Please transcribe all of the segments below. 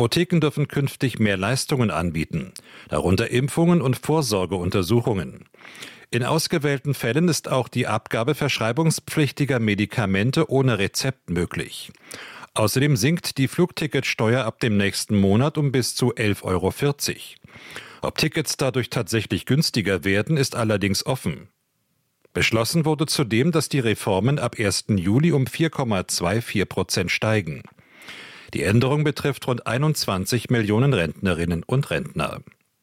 Apotheken dürfen künftig mehr Leistungen anbieten, darunter Impfungen und Vorsorgeuntersuchungen. In ausgewählten Fällen ist auch die Abgabe verschreibungspflichtiger Medikamente ohne Rezept möglich. Außerdem sinkt die Flugticketsteuer ab dem nächsten Monat um bis zu 11,40 Euro. Ob Tickets dadurch tatsächlich günstiger werden, ist allerdings offen. Beschlossen wurde zudem, dass die Reformen ab 1. Juli um 4,24% steigen. Die Änderung betrifft rund 21 Millionen Rentnerinnen und Rentner.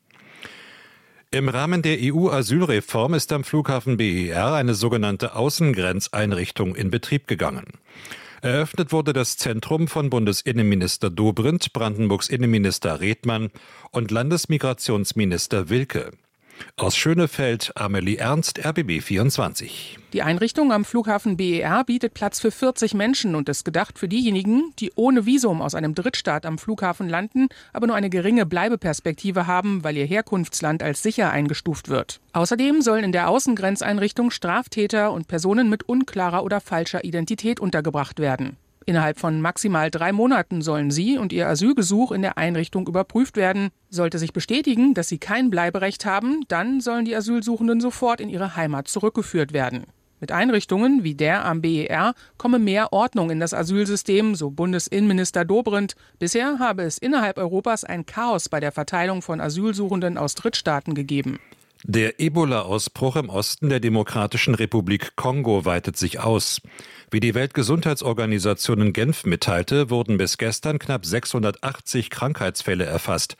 Im Rahmen der EU-Asylreform ist am Flughafen BER eine sogenannte Außengrenzeinrichtung in Betrieb gegangen. Eröffnet wurde das Zentrum von Bundesinnenminister Dobrindt, Brandenburgs Innenminister Redmann und Landesmigrationsminister Wilke. Aus Schönefeld, Amelie Ernst, RBB 24. Die Einrichtung am Flughafen BER bietet Platz für 40 Menschen und ist gedacht für diejenigen, die ohne Visum aus einem Drittstaat am Flughafen landen, aber nur eine geringe Bleibeperspektive haben, weil ihr Herkunftsland als sicher eingestuft wird. Außerdem sollen in der Außengrenzeinrichtung Straftäter und Personen mit unklarer oder falscher Identität untergebracht werden. Innerhalb von maximal 3 Monaten sollen sie und ihr Asylgesuch in der Einrichtung überprüft werden. Sollte sich bestätigen, dass sie kein Bleiberecht haben, dann sollen die Asylsuchenden sofort in ihre Heimat zurückgeführt werden. Mit Einrichtungen wie der am BER komme mehr Ordnung in das Asylsystem, so Bundesinnenminister Dobrindt. Bisher habe es innerhalb Europas ein Chaos bei der Verteilung von Asylsuchenden aus Drittstaaten gegeben. Der Ebola-Ausbruch im Osten der Demokratischen Republik Kongo weitet sich aus. Wie die Weltgesundheitsorganisation in Genf mitteilte, wurden bis gestern knapp 680 Krankheitsfälle erfasst.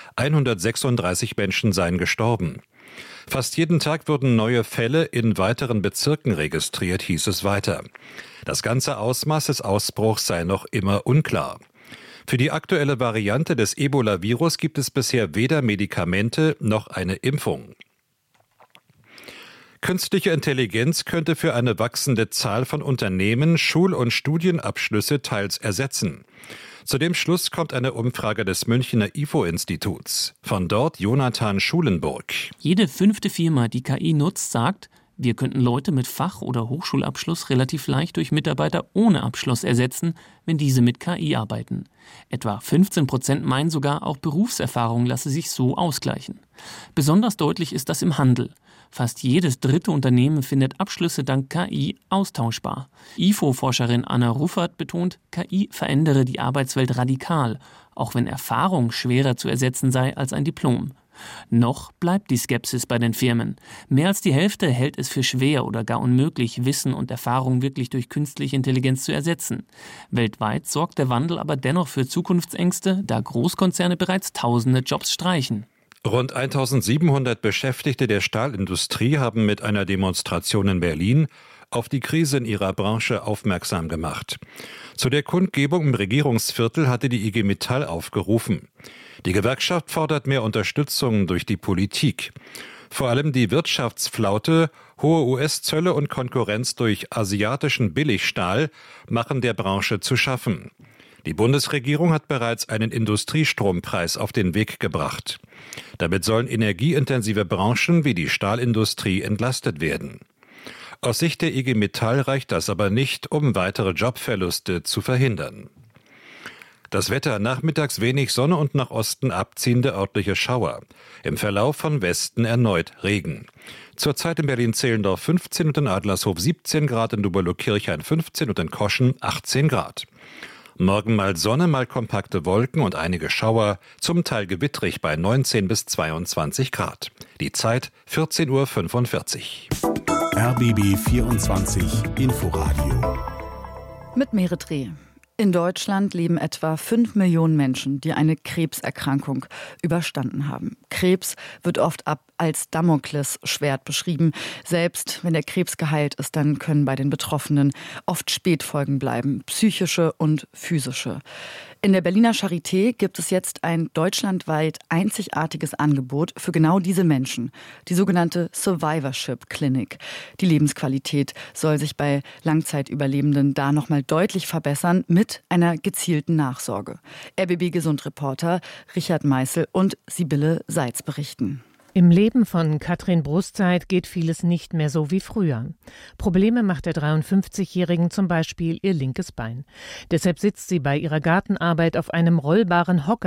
136 Menschen seien gestorben. Fast jeden Tag würden neue Fälle in weiteren Bezirken registriert, hieß es weiter. Das ganze Ausmaß des Ausbruchs sei noch immer unklar. Für die aktuelle Variante des Ebola-Virus gibt es bisher weder Medikamente noch eine Impfung. Künstliche Intelligenz könnte für eine wachsende Zahl von Unternehmen Schul- und Studienabschlüsse teils ersetzen. Zu dem Schluss kommt eine Umfrage des Münchner IFO-Instituts. Von dort Jonathan Schulenburg. Jede 5. Firma, die KI nutzt, sagt, wir könnten Leute mit Fach- oder Hochschulabschluss relativ leicht durch Mitarbeiter ohne Abschluss ersetzen, wenn diese mit KI arbeiten. Etwa 15% meinen sogar, auch Berufserfahrung lasse sich so ausgleichen. Besonders deutlich ist das im Handel. Fast jedes 3. Unternehmen findet Abschlüsse dank KI austauschbar. IFO-Forscherin Anna Ruffert betont, KI verändere die Arbeitswelt radikal, auch wenn Erfahrung schwerer zu ersetzen sei als ein Diplom. Noch bleibt die Skepsis bei den Firmen. Mehr als die Hälfte hält es für schwer oder gar unmöglich, Wissen und Erfahrung wirklich durch künstliche Intelligenz zu ersetzen. Weltweit sorgt der Wandel aber dennoch für Zukunftsängste, da Großkonzerne bereits tausende Jobs streichen. Rund 1700 Beschäftigte der Stahlindustrie haben mit einer Demonstration in Berlin auf die Krise in ihrer Branche aufmerksam gemacht. Zu der Kundgebung im Regierungsviertel hatte die IG Metall aufgerufen. Die Gewerkschaft fordert mehr Unterstützung durch die Politik. Vor allem die Wirtschaftsflaute, hohe US-Zölle und Konkurrenz durch asiatischen Billigstahl machen der Branche zu schaffen. Die Bundesregierung hat bereits einen Industriestrompreis auf den Weg gebracht. Damit sollen energieintensive Branchen wie die Stahlindustrie entlastet werden. Aus Sicht der IG Metall reicht das aber nicht, um weitere Jobverluste zu verhindern. Das Wetter: nachmittags wenig Sonne und nach Osten abziehende örtliche Schauer. Im Verlauf von Westen erneut Regen. Zurzeit in Berlin-Zehlendorf 15 und in Adlershof 17 Grad, in Duberlo-Kirchhain 15 und in Koschen 18 Grad. Morgen mal Sonne, mal kompakte Wolken und einige Schauer, zum Teil gewittrig bei 19 bis 22 Grad. Die Zeit 14:45 Uhr. RBB 24 Inforadio. Mit Meredreh. In Deutschland leben etwa 5 Millionen Menschen, die eine Krebserkrankung überstanden haben. Krebs wird oft als Damoklesschwert beschrieben. Selbst wenn der Krebs geheilt ist, dann können bei den Betroffenen oft Spätfolgen bleiben, psychische und physische. In der Berliner Charité gibt es jetzt ein deutschlandweit einzigartiges Angebot für genau diese Menschen, die sogenannte Survivorship Clinic. Die Lebensqualität soll sich bei Langzeitüberlebenden da nochmal deutlich verbessern mit einer gezielten Nachsorge. RBB-Gesund-Reporter Richard Meißel und Sibylle Seitz berichten. Im Leben von Katrin Brustzeit geht vieles nicht mehr so wie früher. Probleme macht der 53-Jährigen zum Beispiel ihr linkes Bein. Deshalb sitzt sie bei ihrer Gartenarbeit auf einem rollbaren Hocker